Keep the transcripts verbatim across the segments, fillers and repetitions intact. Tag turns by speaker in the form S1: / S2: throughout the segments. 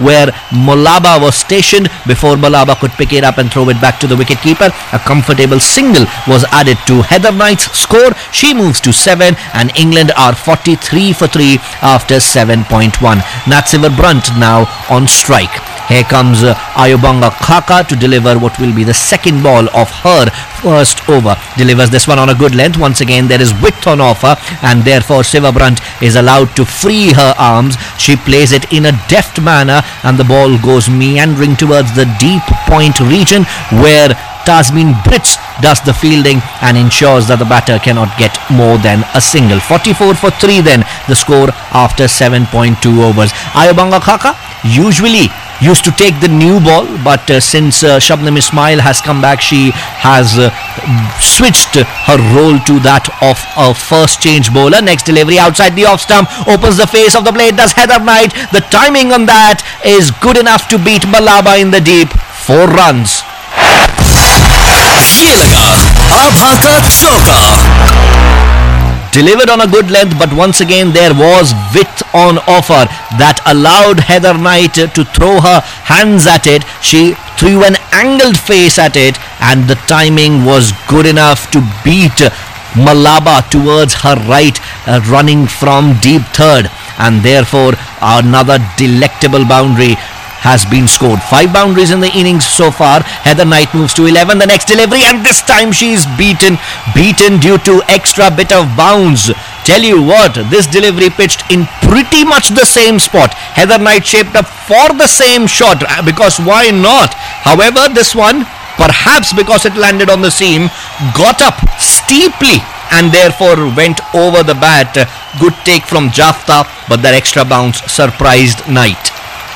S1: where Malaba was stationed before Malaba could pick it up and throw it back to the wicketkeeper. A comfortable single was added to Heather Knight's score. She moves to seven and England are forty-three for three after seven point one. Nat Sciver-Brunt now on strike. Here comes uh, Ayobanga Khaka to deliver what will be the second ball of her first over. Delivers this one on a good length. Once again there is width on offer and therefore Sciver-Brunt is allowed to free her arms. She plays it in a deft manner and the ball goes meandering towards the deep point region where Tasmin Brits does the fielding and ensures that the batter cannot get more than a single. forty-four for three then the score after seven point two overs. Ayobanga Khaka usually used to take the new ball, but uh, since uh, Shabnam Ismail has come back, she has uh, switched her role to that of a first change bowler. Next delivery outside the off stump, opens the face of the plate, does Heather Knight. The timing on that is good enough to beat Malaba in the deep. Four runs.
S2: ये लगा आभा का चौका.
S1: Delivered on a good length, but once again there was width on offer that allowed Heather Knight to throw her hands at it. She threw an angled face at it and the timing was good enough to beat Malaba towards her right, uh, running from deep third, and therefore another delectable boundary has been scored. Five boundaries in the innings so far. Heather Knight moves to eleven. The next delivery, and this time she is beaten. Beaten due to extra bit of bounce. Tell you what, this delivery pitched in pretty much the same spot. Heather Knight shaped up for the same shot, because why not? However, this one, perhaps because it landed on the seam, got up steeply and therefore went over the bat. Good take from Jafta, but that extra bounce surprised Knight.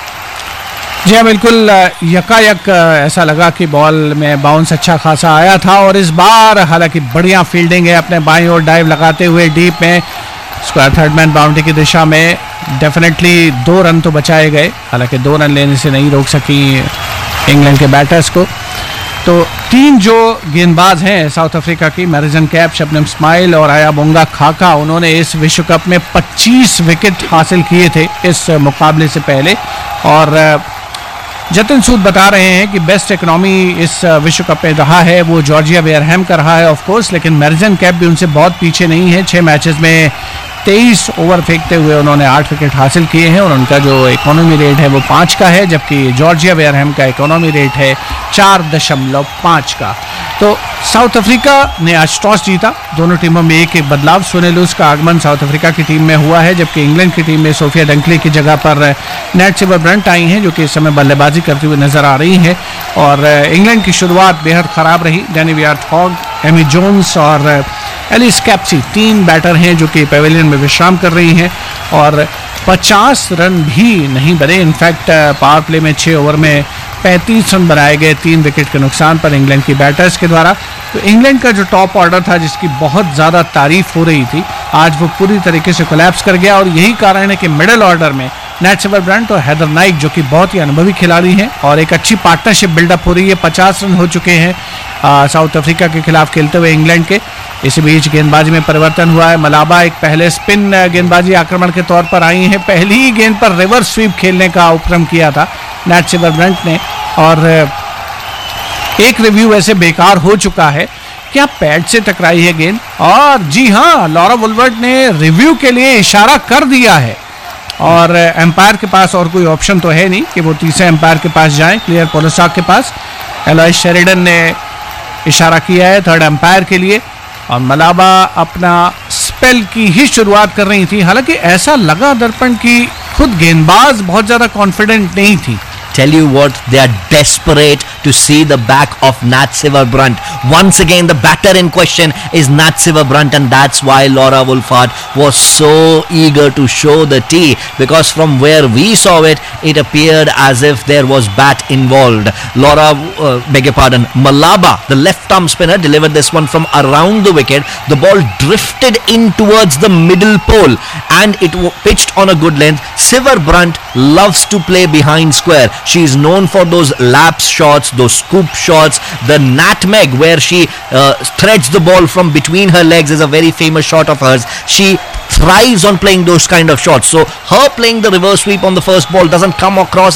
S3: जी हाँ, बिल्कुल यकायक ऐसा लगा कि ball में bounce अच्छा खासा आया था और इस बार हालांकि बढ़िया फील्डिंग है अपने बाईं ओर डाइव लगाते हुए डीप में स्क्वायर थर्ड मैन बाउंड्री की दिशा में. डेफिनेटली दो रन तो बचाए गए, हालांकि दो रन लेने से नहीं रोक सकी इंग्लैंड के बैटर्स को. तो तीन जो गेंदबाज हैं साउथ अफ्रीका की, मैरिजन कैप, शबनम इस्माइल और आयाबोंगा खाका, उन्होंने इस विश्व कप में पच्चीस विकेट हासिल किए थे इस मुकाबले से पहले. और जतिन सूद बता रहे हैं कि बेस्ट इकोनॉमी इस विश्व कप में रहा है वो जॉर्जिया वेयरहैम का रहा है ऑफ कोर्स, लेकिन मैरिजन कैप भी उनसे बहुत पीछे नहीं है. छः मैचेस में तेईस ओवर फेंकते हुए उन्होंने आठ विकेट हासिल किए हैं और उनका जो इकोनॉमी रेट है वो पाँच का है, जबकि जॉर्जिया वेयरहैम का इकोनॉमी रेट है चार दशमलव पाँच का. तो साउथ अफ्रीका ने आज टॉस जीता. दोनों टीमों में एक एक बदलाव. सोने लुइस का आगमन साउथ अफ्रीका की टीम में हुआ है, जबकि इंग्लैंड की टीम में सोफिया डंकली की जगह पर नैट सिवर-ब्रंट आई हैं, जो कि इस समय बल्लेबाजी करती हुई नजर आ रही हैं. और इंग्लैंड की शुरुआत बेहद ख़राब रही. डैनी वियार्ड-हॉग, एमी जोन्स और एलिस कैप्सी तीन बैटर हैं जो कि पेविलियन में विश्राम कर रही हैं और पचास रन भी नहीं बने. इनफैक्ट पावर प्ले में छः ओवर में पैंतीस रन बनाए गए, तीन विकेट के नुकसान पर इंग्लैंड की बैटर्स के द्वारा. तो इंग्लैंड का जो टॉप ऑर्डर था जिसकी बहुत ज़्यादा तारीफ हो रही थी, आज वो पूरी तरीके से कोलैप्स कर गया. और यही कारण है कि मिडिल ऑर्डर में नैट सिवर-ब्रंट और हेदर नाइट, जो कि बहुत ही अनुभवी खिलाड़ी हैं, और एक अच्छी पार्टनरशिप बिल्डअप हो रही है. पचास रन हो चुके हैं साउथ अफ्रीका के खिलाफ खेलते हुए इंग्लैंड के. इसी बीच गेंदबाजी में परिवर्तन हुआ है. मलाबा एक पहले स्पिन गेंदबाजी आक्रमण के तौर पर आई हैं. पहली ही गेंद पर रिवर्स स्वीप खेलने का उपक्रम किया था नैट सिवर-ब्रंट ने, और एक रिव्यू वैसे बेकार हो चुका है. क्या पैड से टकराई है गेंद? और जी हाँ, लॉरा वुलवर्ट ने रिव्यू के लिए इशारा कर दिया है और एम्पायर के पास और कोई ऑप्शन तो है नहीं कि वो तीसरे एम्पायर के पास जाएं, क्लियर पोलोसाक के पास. एलॉइस शेरिडन ने इशारा किया है थर्ड एम्पायर के लिए और मलाबा अपना स्पेल की ही शुरुआत कर रही थी. हालांकि ऐसा लगा दर्पण की खुद गेंदबाज बहुत ज़्यादा कॉन्फिडेंट नहीं थी.
S1: Tell you what, they are desperate to see the back of Nat Sciver-Brunt. Once again, the batter in question is Nat Sciver-Brunt, and that's why Laura Wolfhard was so eager to show the tee, because from where we saw it, it appeared as if there was bat involved. Laura, uh, beg your pardon, Malaba, the left-arm spinner, delivered this one from around the wicket. The ball drifted in towards the middle pole, and it pitched on a good length. Sciver-Brunt loves to play behind square. She is known for those lapse shots, those scoop shots. The nutmeg, where she uh, threads the ball from between her legs, is a very famous shot of hers. She thrives on playing those kind of shots. So her playing the reverse sweep on the first ball doesn't come across